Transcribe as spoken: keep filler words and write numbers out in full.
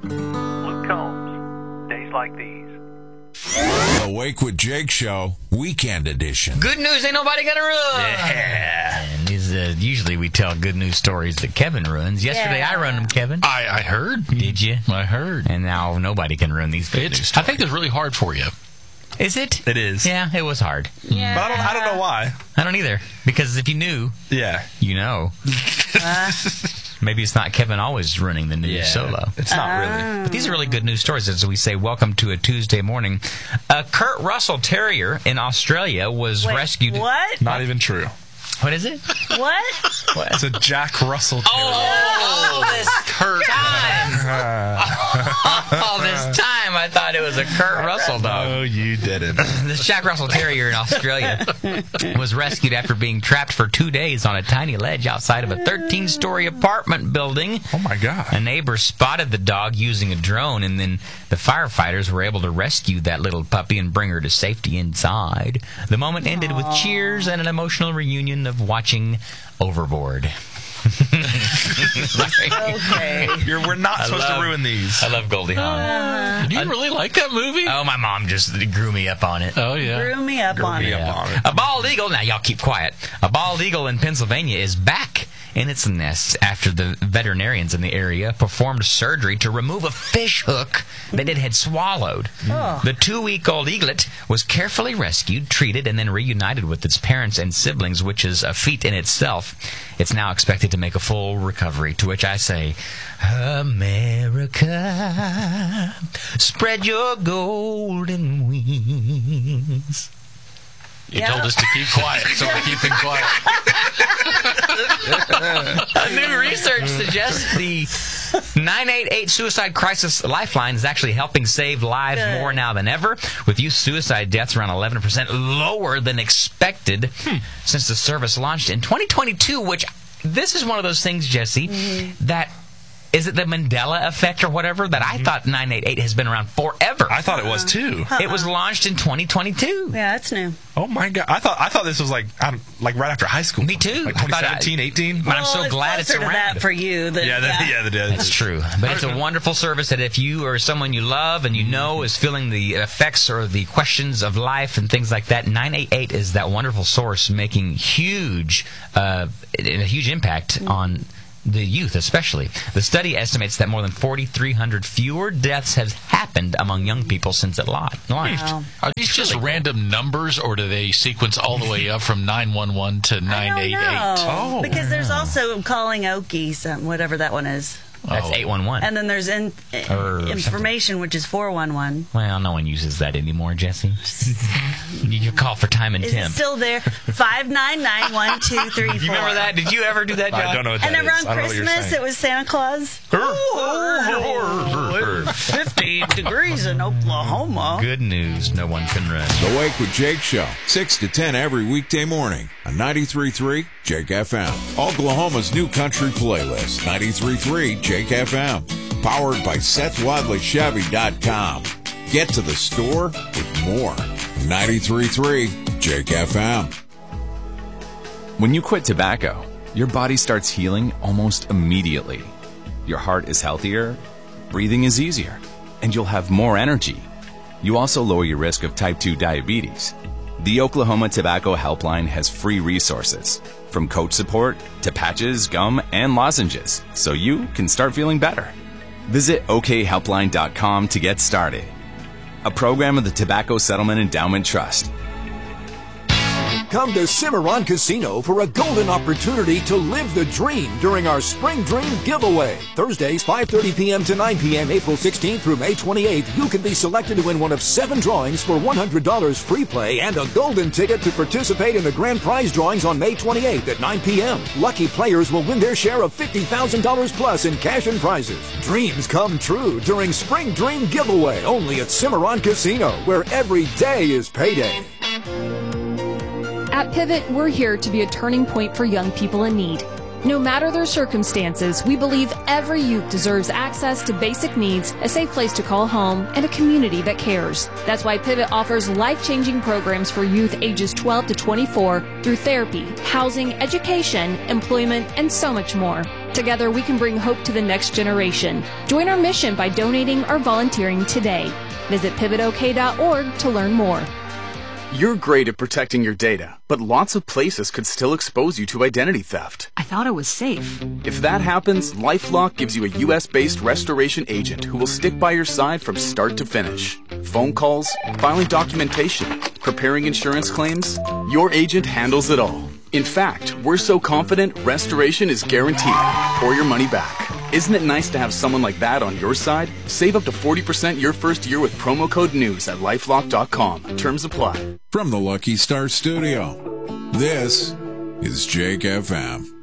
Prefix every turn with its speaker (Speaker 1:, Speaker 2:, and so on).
Speaker 1: Luke Combs, Days Like These.
Speaker 2: Awake with Jake Show, Weekend Edition.
Speaker 3: Good news ain't nobody gonna ruin.
Speaker 4: Yeah.
Speaker 3: And these, uh, usually we tell good news stories that Kevin ruins. Yesterday
Speaker 5: Yeah.
Speaker 3: I ruined them, Kevin.
Speaker 4: I, I heard.
Speaker 3: Did you?
Speaker 4: I heard.
Speaker 3: And now nobody can ruin these good news
Speaker 4: It's,
Speaker 3: stories.
Speaker 4: I think it's really hard for you.
Speaker 3: Is it?
Speaker 6: It is.
Speaker 3: Yeah, it was hard.
Speaker 5: Yeah.
Speaker 6: But I don't, I don't know why.
Speaker 3: I don't either. Because if you knew,
Speaker 6: Yeah.
Speaker 3: you know. Maybe it's not Kevin always running the news solo.
Speaker 6: It's not really.
Speaker 3: But these are really good news stories. As we say, welcome to a Tuesday morning. A Kurt Russell Terrier in Australia was
Speaker 5: Wait,
Speaker 3: rescued.
Speaker 5: What?
Speaker 6: Not even true.
Speaker 3: What is it?
Speaker 5: What?
Speaker 6: It's a Jack Russell Terrier.
Speaker 3: Oh, this Kurt time. All this time I thought it was a Kurt Russell dog.
Speaker 6: Oh, you didn't.
Speaker 3: This Jack Russell Terrier in Australia was rescued after being trapped for two days on a tiny ledge outside of a thirteen-story apartment building.
Speaker 6: Oh, my God.
Speaker 3: A neighbor spotted the dog using a drone, and then the firefighters were able to rescue that little puppy and bring her to safety inside. The moment ended with cheers and an emotional reunion of watching Overboard.
Speaker 5: Okay.
Speaker 6: You're, we're not
Speaker 3: I
Speaker 6: supposed
Speaker 3: love-
Speaker 6: to ruin these.
Speaker 3: I love Goldie Hawn.
Speaker 4: Do you really like that movie?
Speaker 3: Oh, my mom just grew me up on it.
Speaker 4: Oh, yeah.
Speaker 5: Grew me up on
Speaker 6: me
Speaker 5: it.
Speaker 6: up on it.
Speaker 3: A bald eagle, now y'all keep quiet. A bald eagle in Pennsylvania is back in its nest after the veterinarians in the area performed surgery to remove a fish hook that it had swallowed.
Speaker 5: Oh.
Speaker 3: The two-week-old eaglet was carefully rescued, treated, and then reunited with its parents and siblings, which is a feat in itself. It's now expected to make a full recovery, to which I say, America, spread your golden wings.
Speaker 4: You
Speaker 5: Yeah.
Speaker 4: told us to keep quiet, so we're keeping quiet.
Speaker 3: A new research suggests the nine eight eight Suicide Crisis Lifeline is actually helping save lives
Speaker 5: Good.
Speaker 3: more now than ever, with youth suicide deaths around eleven percent lower than expected since the service launched in twenty twenty-two, which this is one of those things, Jesse, that... Is it the Mandela effect or whatever? That I thought nine eight eight has been around forever.
Speaker 6: I thought it was, too.
Speaker 3: It was launched in twenty twenty-two.
Speaker 5: Yeah, it's new.
Speaker 6: Oh, my God. I thought I thought this was like I don't- like right after high school.
Speaker 3: Me too.
Speaker 6: Like
Speaker 3: I thought
Speaker 6: twenty
Speaker 3: I-
Speaker 6: seventeen, eighteen.
Speaker 3: But I'm
Speaker 5: Well,
Speaker 3: so
Speaker 5: it's
Speaker 3: glad it's
Speaker 5: closer to
Speaker 3: around.
Speaker 5: that for you. Than,
Speaker 6: Yeah, that, yeah, that is.
Speaker 3: That's true. But it's a wonderful service that if you or someone you love and you know is feeling the effects or the questions of life and things like that, nine eight eight is that wonderful source making huge, uh, a huge impact on the youth especially. The study estimates that more than forty-three hundred fewer deaths have happened among young people since it lau- launched.
Speaker 5: Wow.
Speaker 4: Are these just random numbers, or do they sequence all the way up from nine one one to
Speaker 5: I
Speaker 4: nine eight
Speaker 5: don't know.
Speaker 4: eight?
Speaker 6: Oh.
Speaker 5: Because there's also calling Okie, some, whatever that one is.
Speaker 3: That's
Speaker 4: Oh.
Speaker 3: eight one one.
Speaker 5: And then there's in,
Speaker 3: Or
Speaker 5: information, which is four one one.
Speaker 3: Well, no one uses that anymore, Jesse. You call for time and
Speaker 5: Is
Speaker 3: temp.
Speaker 5: it still there? five nine nine one two three four.
Speaker 3: You remember that? Did you ever do that, John?
Speaker 6: I don't know what that
Speaker 5: And then
Speaker 6: is.
Speaker 5: around
Speaker 6: I don't know what you're
Speaker 5: Christmas,
Speaker 6: saying.
Speaker 5: it was Santa Claus. Oh, fifty degrees in Oklahoma.
Speaker 3: Good news. No one can run.
Speaker 2: The Wake with Jake Show, six to ten every weekday morning on ninety-three point three Jake F M. Oklahoma's new country playlist, ninety-three point three Jake F M. Powered by Seth Wadley Chevy dot com. Get to the store with more. ninety-three point three Jake F M.
Speaker 7: When you quit tobacco, your body starts healing almost immediately. Your heart is healthier, breathing is easier, and you'll have more energy. You also lower your risk of type two diabetes. The Oklahoma Tobacco Helpline has free resources, from coach support to patches, gum, and lozenges, so you can start feeling better. Visit O K helpline dot com to get started. A program of the Tobacco Settlement Endowment Trust.
Speaker 8: Come to Cimarron Casino for a golden opportunity to live the dream during our Spring Dream Giveaway. Thursdays, five thirty p.m. to nine p.m. April sixteenth through May twenty-eighth, you can be selected to win one of seven drawings for one hundred dollars free play and a golden ticket to participate in the grand prize drawings on May twenty-eighth at nine p.m. Lucky players will win their share of fifty thousand dollars plus in cash and prizes. Dreams come true during Spring Dream Giveaway, only at Cimarron Casino, where every day is payday.
Speaker 9: At Pivot, we're here to be a turning point for young people in need. No matter their circumstances, we believe every youth deserves access to basic needs, a safe place to call home, and a community that cares. That's why Pivot offers life-changing programs for youth ages twelve to twenty-four through therapy, housing, education, employment, and so much more. Together, we can bring hope to the next generation. Join our mission by donating or volunteering today. Visit pivot o k dot org to learn more.
Speaker 10: You're great at protecting your data, but lots of places could still expose you to identity theft.
Speaker 11: I thought it was safe.
Speaker 10: If that happens, LifeLock gives you a U S-based restoration agent who will stick by your side from start to finish. Phone calls, filing documentation, preparing insurance claims, your agent handles it all. In fact, we're so confident restoration is guaranteed or your money back. Isn't it nice to have someone like that on your side? Save up to forty percent your first year with promo code NEWS at lifelock dot com. Terms apply.
Speaker 2: From the Lucky Star Studio, this is Jake F M.